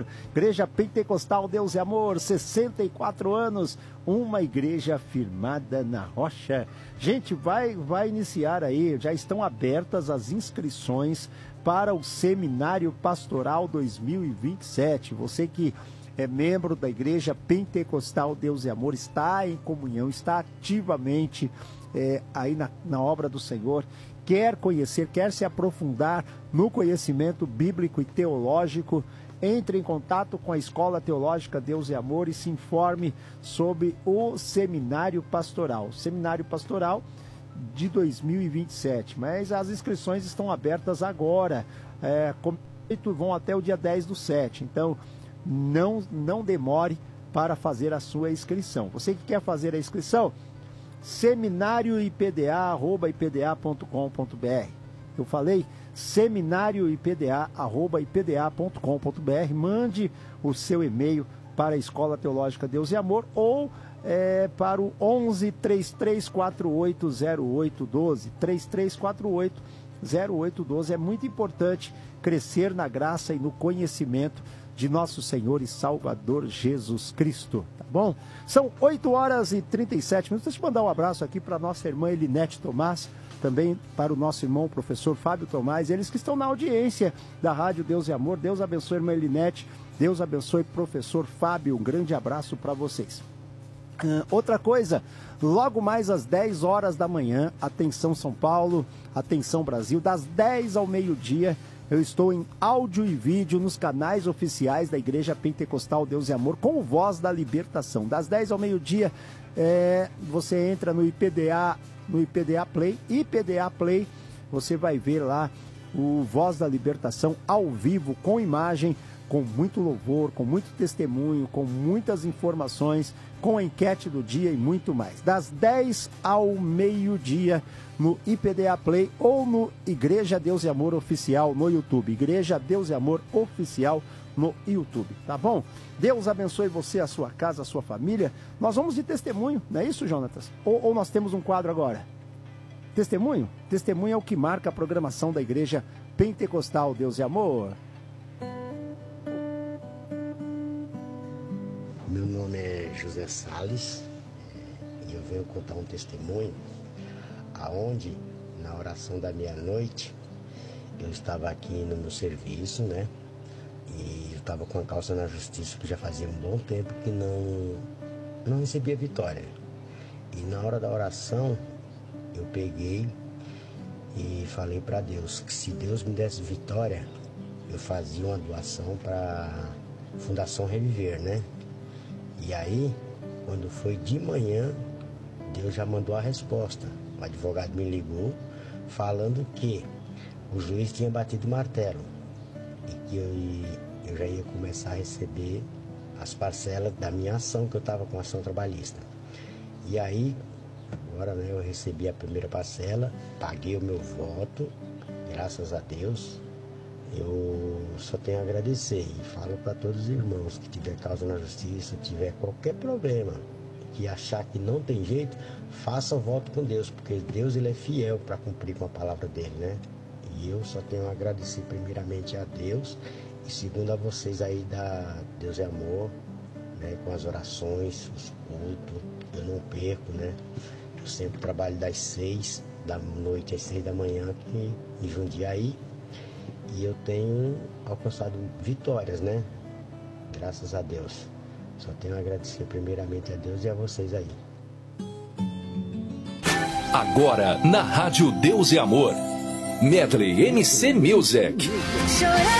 Amor. Igreja Pentecostal Deus e Amor, 64 anos, uma igreja firmada na rocha. Gente, vai iniciar aí, já estão abertas as inscrições para o Seminário Pastoral 2027. Você que é membro da Igreja Pentecostal Deus e Amor, está em comunhão, está ativamente aí na obra do Senhor, quer conhecer, quer se aprofundar no conhecimento bíblico e teológico, entre em contato com a Escola Teológica Deus e Amor e se informe sobre o Seminário Pastoral. Seminário Pastoral de 2027, mas as inscrições estão abertas agora, vão até o dia 10/7, então não demore para fazer a sua inscrição. Você que quer fazer a inscrição, seminarioipda@ipda.com.br. Eu falei seminarioipda@ipda.com.br. Mande o seu e-mail para a Escola Teológica Deus e Amor ou para o 11 3348 0812. 3348 0812. É muito importante crescer na graça e no conhecimento de nosso Senhor e Salvador Jesus Cristo, tá bom? São 8h37. Deixa eu mandar um abraço aqui para nossa irmã Elinete Tomás, também para o nosso irmão professor Fábio Tomás, eles que estão na audiência da Rádio Deus e Amor. Deus abençoe, irmã Elinete, Deus abençoe, professor Fábio, um grande abraço para vocês. Outra coisa, logo mais às 10 horas da manhã, atenção São Paulo, atenção Brasil, das 10 ao meio-dia, eu estou em áudio e vídeo nos canais oficiais da Igreja Pentecostal Deus e Amor com o Voz da Libertação. Das 10 ao meio-dia, você entra no IPDA Play, você vai ver lá o Voz da Libertação ao vivo, com imagem, com muito louvor, com muito testemunho, com muitas informações, com a enquete do dia e muito mais. Das 10 ao meio-dia no IPDA Play ou no Igreja Deus e Amor Oficial no YouTube. Igreja Deus e Amor Oficial no YouTube, tá bom? Deus abençoe você, a sua casa, a sua família. Nós vamos de testemunho, não é isso, Jonatas? Ou nós temos um quadro agora? Testemunho? Testemunho é o que marca a programação da Igreja Pentecostal Deus e Amor. Meu nome é José Salles e eu venho contar um testemunho aonde, na oração da meia-noite, eu estava aqui no meu serviço, né? E eu estava com a causa na justiça que já fazia um bom tempo que não recebia vitória. E na hora da oração, eu peguei e falei para Deus que se Deus me desse vitória, eu fazia uma doação para a Fundação Reviver, né? E aí, quando foi de manhã, Deus já mandou a resposta. O advogado me ligou falando que o juiz tinha batido o martelo e que eu já ia começar a receber as parcelas da minha ação, que eu estava com ação trabalhista. E aí, agora, né, eu recebi a primeira parcela, paguei o meu voto, graças a Deus. Eu só tenho a agradecer e falo para todos os irmãos que tiver causa na justiça, tiver qualquer problema, que achar que não tem jeito, faça o voto com Deus, porque Deus ele é fiel para cumprir com a palavra dele, né? E eu só tenho a agradecer primeiramente a Deus e segundo a vocês aí da Deus é Amor, né? Com as orações, os cultos, eu não perco, né? Eu sempre trabalho das 6 da noite às 6 da manhã aqui em Jundiaí. E eu tenho alcançado vitórias, né? Graças a Deus. Só tenho a agradecer primeiramente a Deus e a vocês aí. Agora, na Rádio Deus e Amor, Medley MC Music.